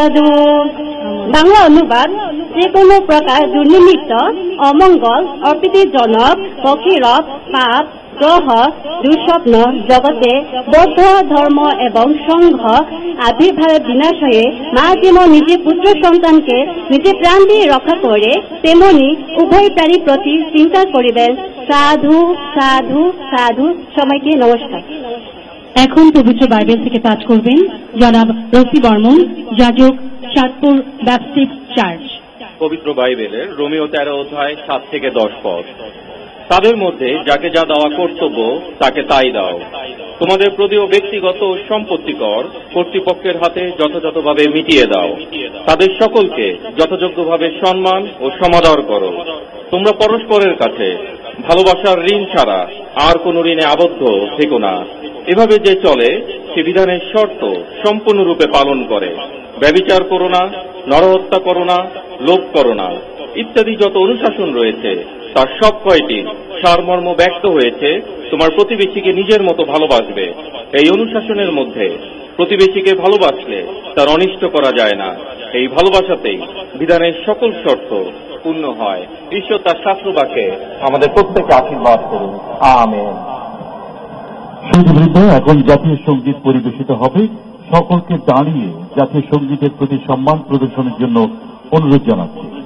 সাধু। বাংলা অনুবাদ, যে কোনো প্রকার দুর্নিমিত্ত অমঙ্গল, অপ্রীতিজনক, পক্ষীরব, পাপ, গ্রহ, দুঃস্বপ্ন জগতে বৌদ্ধ ধর্ম এবং সংঘ আবির্ভাবের বিনাশ হয়ে মা যেমন নিজের পুত্র সন্তানকে নিজের প্রাণ দিয়ে রক্ষা করে, তেমনি উভয় প্রাণীর প্রতি চিন্তা করিবেন। সাধু সাধু সাধু। সবাইকে নমস্কার। এখন পবিত্র বাইবেল থেকে পাঠ করবেন জনাব রফি বর্মন, যাজক, চাঁদপুর ব্যাপটিস্ট চার্চ। পবিত্র বাইবেলের রোমীয় 13 অধ্যায় 7 থেকে 10 পদ। তাদের মধ্যে যাকে যা দেওয়া কর্তব্য তাকে তাই দাও। তোমাদের প্রতি ব্যক্তিগত সম্পত্তিকর কর্তৃপক্ষের হাতে যথাযথভাবে মিটিয়ে দাও। তাদের সকলকে যথাযোগ্যভাবে সম্মান ও সমাদর করো। তোমরা পরস্পরের কাছে ভালোবাসার ঋণ ছাড়া আর কোন ঋণে আবদ্ধ থেকো না। এভাবে যে চলে সে বিধানের শর্ত সম্পূর্ণরূপে পালন করে। ব্যভিচার করো না, নরহত্যা করো না, লোভ করো না ইত্যাদি যত অনুশাসন রয়েছে তার সব কয়টি সারমর্ম ব্যক্ত হয়েছে। তোমার প্রতিবেশীকে নিজের মতো ভালোবাসবে। এই অনুশাসনের মধ্যে প্রতিবেশীকে ভালোবাসলে তার অনিষ্ট করা যায় না। এই ভালোবাসাতেই বিধানের সকল শর্ত পূর্ণ হয়। ঈশ্বর তার শাস্ত্রবাক্যে আমাদের প্রত্যেককে আশীর্বাদ করুন। আমেন। সুধীবৃন্দ, এখন জাতীয় সঙ্গীত পরিবেশিত হবে। সকলকে দাঁড়িয়ে জাতীয় সঙ্গীতের প্রতি সম্মান প্রদর্শনের জন্য অনুরোধ জানাচ্ছি।